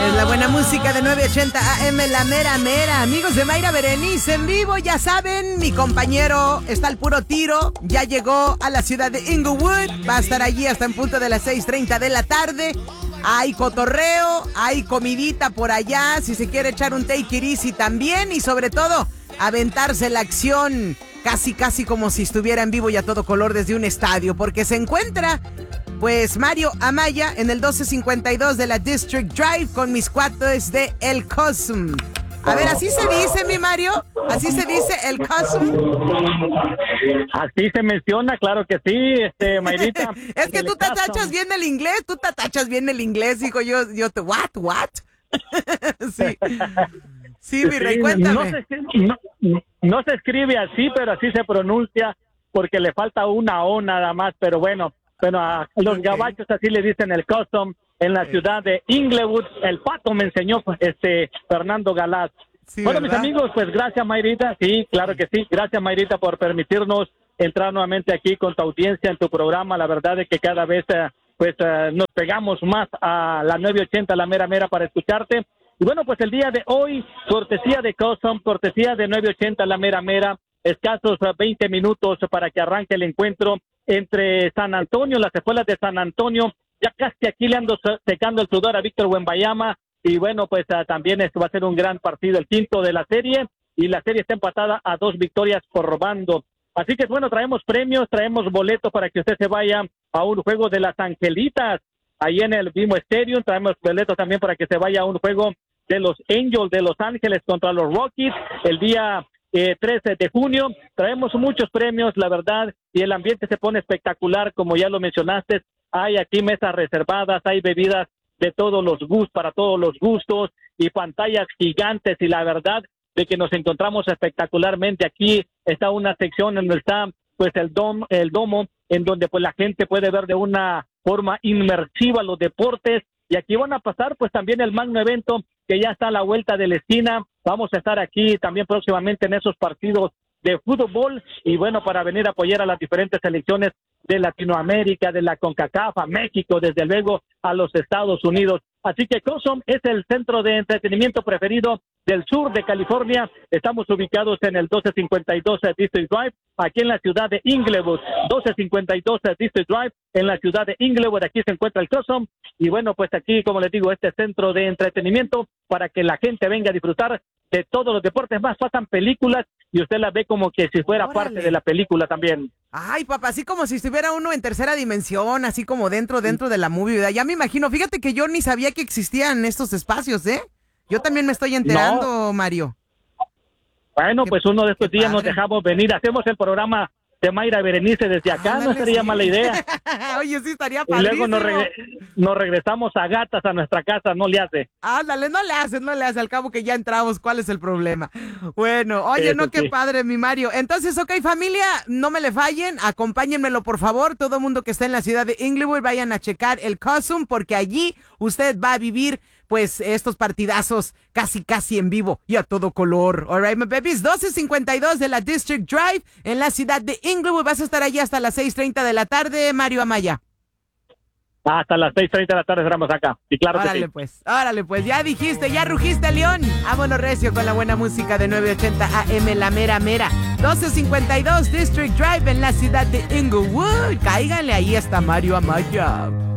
Es la buena música de 980 AM, la mera mera. Amigos de Mayra Berenice en vivo, ya saben, mi compañero está al puro tiro. Ya llegó a la ciudad de Inglewood. Va a estar allí hasta en punto de las 6:30 de la tarde. Hay cotorreo, hay comidita por allá, si se quiere echar un take it easy también. Y sobre todo, aventarse la acción casi como si estuviera en vivo y a todo color desde un estadio. Porque se encuentra, pues, Mario Amaya en el 1252 de la District Drive con mis cuates de El Cosm. A ver, ¿así se dice, mi Mario? ¿Así se dice El Cosm? Así se menciona, claro que sí, Mayrita. Es que tú te tachas bien el inglés, hijo. Yo te, what? Sí. Sí, mi rey, cuéntame. No se escribe así, pero así se pronuncia porque le falta una O nada más, pero bueno, a los gabachos así le dicen El Custom en la ciudad de Inglewood. El pato me enseñó Fernando Galaz. Sí, bueno, ¿verdad? Mis amigos, pues gracias, Mayrita. Sí, claro que sí. Gracias, Mayrita, por permitirnos entrar nuevamente aquí con tu audiencia en tu programa. La verdad es que cada vez nos pegamos más a la 980, la mera mera, para escucharte. Y bueno, pues el día de hoy, cortesía de Custom, cortesía de 980, la mera mera, escasos 20 minutos para que arranque el encuentro entre San Antonio, las escuelas de San Antonio. Ya casi aquí le ando secando el sudor a Víctor Wembanyama. Y bueno, pues también esto va a ser un gran partido, el quinto de la serie. Y la serie está empatada a 2 victorias por bando. Así que bueno, traemos premios, traemos boletos para que usted se vaya a un juego de las Angelitas ahí en el BMO Stadium. Traemos boletos también para que se vaya a un juego de los Angels de Los Ángeles contra los Rockies el día 13 de junio. Traemos muchos premios, la verdad, y el ambiente se pone espectacular, como ya lo mencionaste. Hay aquí mesas reservadas, hay bebidas de todos los gustos, para todos los gustos, y pantallas gigantes, y la verdad de que nos encontramos espectacularmente. Aquí está una sección en donde está pues el domo, en donde pues la gente puede ver de una forma inmersiva los deportes. Y aquí van a pasar pues también el magno evento que ya está a la vuelta de la esquina. Vamos a estar aquí también próximamente en esos partidos de fútbol y bueno, para venir a apoyar a las diferentes selecciones de Latinoamérica, de la CONCACAF, a México, desde luego a los Estados Unidos. Así que Custom es el centro de entretenimiento preferido del sur de California. Estamos ubicados en el 1252 District Drive, aquí en la ciudad de Inglewood. 1252 District Drive, en la ciudad de Inglewood. Aquí se encuentra el Custom. Y bueno, pues aquí, como les digo, este centro de entretenimiento para que la gente venga a disfrutar de todos los deportes. Más pasan películas y usted la ve como que si fuera parte de la película también. Ay, papá, así como si estuviera uno en tercera dimensión, así como dentro de la movie, ¿verdad? Ya me imagino. Fíjate que yo ni sabía que existían estos espacios, ¿eh? Yo también me estoy enterando, Mario. Bueno, pues uno de estos días nos dejamos venir. Hacemos el programa de Mayra Berenice desde acá, no sería mala idea. Oye, sí, estaría padrísimo. Y luego nos regresamos a gatas a nuestra casa, no le hace. Ándale, no le hace, al cabo que ya entramos, ¿cuál es el problema? Bueno, oye, eso no, qué padre, mi Mario. Entonces, ok, familia, no me le fallen, acompáñenmelo, por favor, todo mundo que está en la ciudad de Inglewood, vayan a checar el Custom, porque allí usted va a vivir pues estos partidazos casi en vivo y a todo color. All right, my babies, 1252 de la District Drive en la ciudad de Inglewood. Vas a estar allí hasta las 6:30 de la tarde, Mario Amaya. Hasta las 6:30 de la tarde estaremos acá. Y claro órale, que sí. Órale pues, ya dijiste, ya rugiste, León. Vámonos recio con la buena música de 980 AM, la mera mera. 1252 District Drive en la ciudad de Inglewood. Cáiganle, ahí está Mario Amaya.